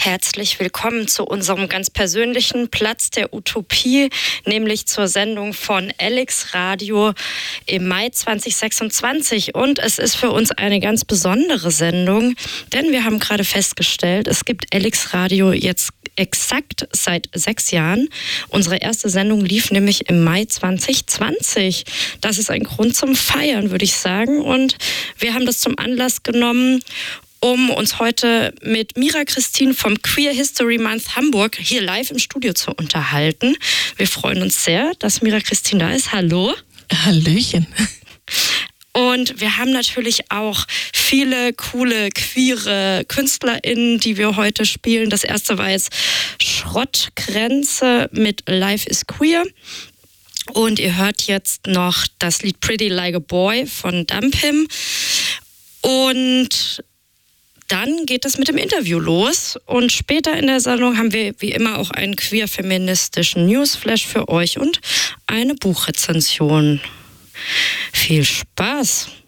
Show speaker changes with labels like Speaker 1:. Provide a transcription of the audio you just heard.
Speaker 1: Herzlich willkommen zu unserem ganz persönlichen Platz der Utopie, nämlich zur Sendung von Alex Radio im Mai 2026. Und es ist für uns eine ganz besondere Sendung, denn wir haben gerade festgestellt, es gibt Alex Radio jetzt exakt seit 6 Jahren. Unsere erste Sendung lief nämlich im Mai 2020. Das ist ein Grund zum Feiern, würde ich sagen. Und wir haben das zum Anlass genommen, um uns heute mit Mira Christine vom Queer History Month Hamburg hier live im Studio zu unterhalten. Wir freuen uns sehr, dass Mira Christine da ist. Hallo.
Speaker 2: Hallöchen.
Speaker 1: Und wir haben natürlich auch viele coole, queere KünstlerInnen, die wir heute spielen. Das erste war jetzt Schrottgrenze mit Life is Queer. Und ihr hört jetzt noch das Lied Pretty Like a Boy von Dumpim. Und dann geht es mit dem Interview los und später in der Sendung haben wir wie immer auch einen queer-feministischen Newsflash für euch und eine Buchrezension. Viel Spaß!